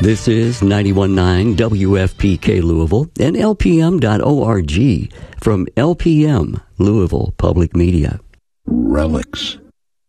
This is 91.9 WFPK Louisville and LPM.org from LPM, Louisville Public Media. Relics.